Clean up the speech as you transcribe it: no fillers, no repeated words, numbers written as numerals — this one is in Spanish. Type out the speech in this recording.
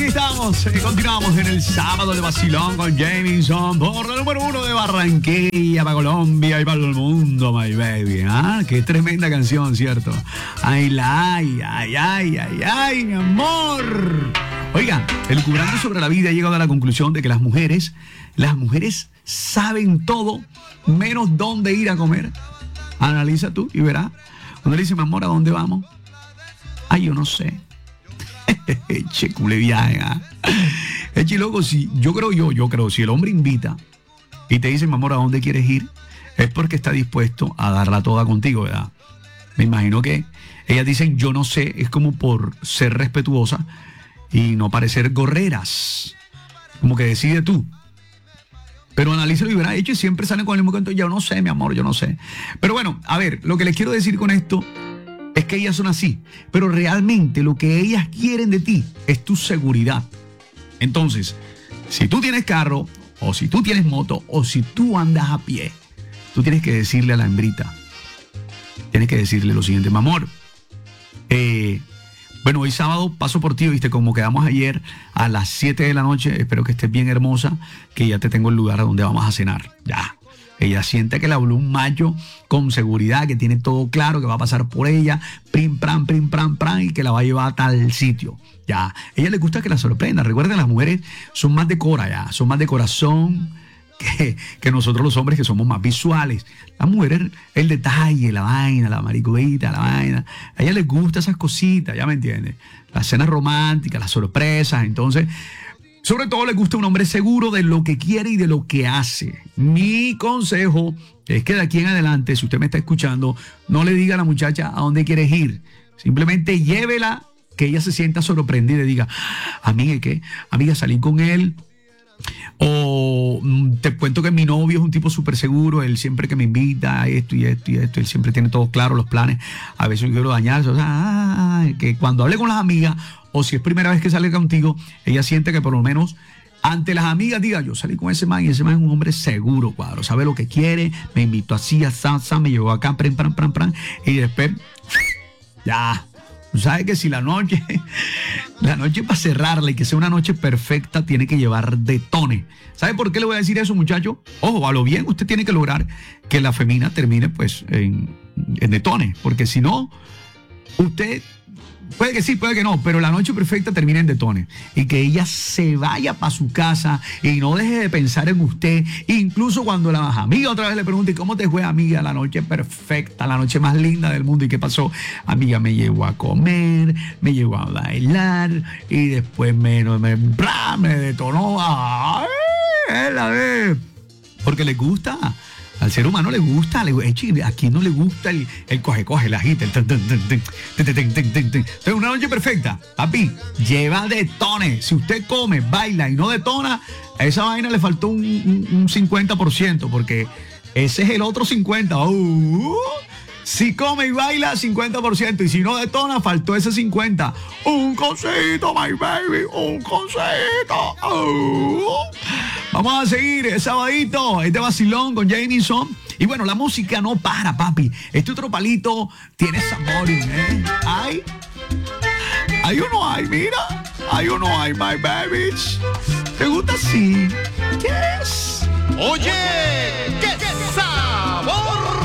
estamos, continuamos en el sábado de vacilón con Jamison por la número 1 de Barranquilla, para Colombia y para el mundo, my baby. ¿Ah? Qué tremenda canción, ¿cierto? Ay, mi amor. Oiga, elucubrando sobre la vida he llegado a la conclusión de que las mujeres saben todo menos dónde ir a comer. Analiza tú y verás. Cuando le dice, mi amor, ¿a dónde vamos? Ay, yo no sé. Che, cule viaje, ¿ah? Eche, loco, yo creo, si el hombre invita y te dice, mi amor, ¿a dónde quieres ir? Es porque está dispuesto a darla toda contigo, ¿verdad? Me imagino que ellas dicen, yo no sé, es como por ser respetuosa y no parecer gorreras. Como que decide tú. Pero analízalo y verás, hecho, y siempre salen con el mismo cuento, yo no sé, mi amor, yo no sé. Pero bueno, a ver, lo que les quiero decir con esto es que ellas son así, pero realmente lo que ellas quieren de ti es tu seguridad. Entonces, si tú tienes carro, o si tú tienes moto, o si tú andas a pie, tú tienes que decirle a la hembrita, tienes que decirle lo siguiente, mi amor, bueno, hoy sábado paso por ti, ¿viste? Como quedamos ayer a las 7 de la noche, espero que estés bien hermosa, que ya te tengo el lugar donde vamos a cenar, ya. Ella siente que le habló un macho con seguridad, que tiene todo claro, que va a pasar por ella, prim, pram, y que la va a llevar a tal sitio. Ya, a ella le gusta que la sorprenda. Recuerden, las mujeres son más de cora, ya, son más de corazón que nosotros los hombres, que somos más visuales. Las mujeres, el detalle, la vaina, la maricuita, la vaina. A ella les gusta esas cositas, ya me entiendes. Las cenas románticas, las sorpresas, entonces... Sobre todo le gusta un hombre seguro de lo que quiere y de lo que hace. Mi consejo es que de aquí en adelante, si usted me está escuchando, no le diga a la muchacha a dónde quieres ir. Simplemente llévela, que ella se sienta sorprendida y diga, amiga, ¿qué? Amiga, salí con él. O te cuento que mi novio es un tipo súper seguro, él siempre que me invita a esto y esto y esto, él siempre tiene todo claro, los planes. A veces yo quiero dañarse, o sea, que cuando hable con las amigas, o si es primera vez que sale contigo, ella siente que por lo menos ante las amigas diga, yo salí con ese man y ese man es un hombre seguro, cuadro, sabe lo que quiere, me invitó así, me llevó acá, pran, y después, ya. ¿Sabes que si la noche para cerrarla y que sea una noche perfecta, tiene que llevar detones? ¿Sabe por qué le voy a decir eso, muchacho? Ojo, a lo bien usted tiene que lograr que la femina termine pues en detones, porque si no, usted... Puede que sí, puede que no, pero la noche perfecta termina en detones. Y que ella se vaya para su casa y no deje de pensar en usted. Incluso cuando la amiga otra vez le pregunte, ¿cómo te fue, amiga? La noche perfecta, la noche más linda del mundo. ¿Y qué pasó? Amiga, me llevó a comer, me llevó a bailar y después me detonó. ¡Ay! Porque le gusta. Al ser humano le gusta, ¿a quién no le gusta el coge, el agita, el Entonces, una noche perfecta, papi, lleva detones. Si usted come, baila y no detona, a esa vaina le faltó un 50%, porque ese es el otro 50%. Si come y baila, 50%. Y si no detona, faltó ese 50%. Un consejito, my baby. Un consejito. Vamos a seguir. Es sabadito. Es de vacilón con Jamison. Y bueno, la música no para, papi. Este otro palito tiene sabor, ¿eh? Hay uno hay, mira. Hay uno hay, my babies. ¿Te gusta así? Yes. Oye, qué sabor.